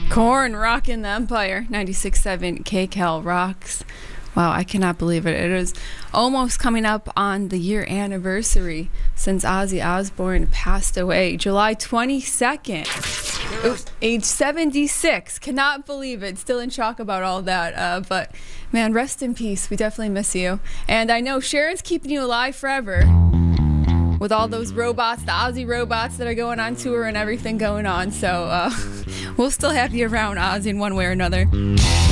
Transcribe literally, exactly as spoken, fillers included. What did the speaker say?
Corn rocking the Empire. ninety-six point seven K C A L rocks. Wow, I cannot believe it. It is almost coming up on the year anniversary since Ozzy Osbourne passed away. July twenty-second. Oops, age seventy-six. Cannot believe it. Still in shock about all that. Uh, but, man, rest in peace. We definitely miss you. And I know Sharon's keeping you alive forever with all those robots, the Ozzy robots that are going on tour and everything going on. So uh, we'll still have you around, Ozzy, in one way or another.